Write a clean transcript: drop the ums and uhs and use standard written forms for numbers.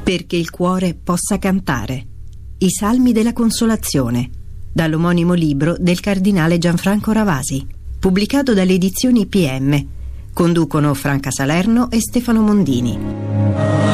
perché il cuore possa cantare. I Salmi della Consolazione, dall'omonimo libro del cardinale Gianfranco Ravasi, pubblicato dalle edizioni PM. Conducono Franca Salerno e Stefano Mondini.